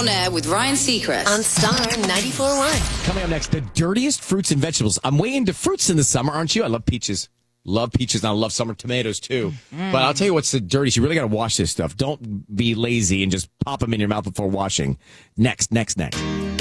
On Air with Ryan Seacrest on Star 94.1. Coming up next, the dirtiest fruits and vegetables. I'm way into fruits in the summer, aren't you? I love peaches. Love peaches, and I love summer tomatoes, too. But I'll tell you what's the dirtiest. You really got to wash this stuff. Don't be lazy and just pop them in your mouth before washing. Next.